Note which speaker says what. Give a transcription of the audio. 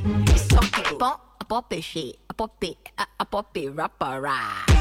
Speaker 1: It's okay, bon, a pop it shit, a pop it rapper.